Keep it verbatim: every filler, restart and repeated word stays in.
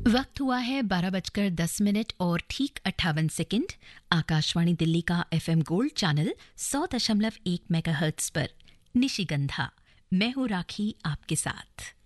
वक्त हुआ है बारह बजकर दस मिनट और ठीक अट्ठावन सेकंड। आकाशवाणी दिल्ली का एफएम गोल्ड चैनल सौ दशमलव एक मेगाहर्ट्ज पर निशिगंधा। मैं हूं राखी आपके साथ।